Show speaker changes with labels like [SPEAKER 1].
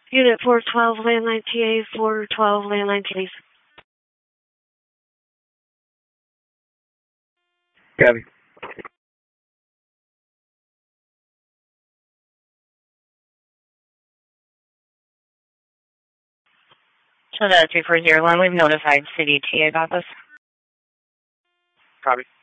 [SPEAKER 1] Unit 412, landline TA, 412, landline TA.
[SPEAKER 2] Copy.
[SPEAKER 3] So that 340 line, we've notified City TA about this.
[SPEAKER 2] Copy.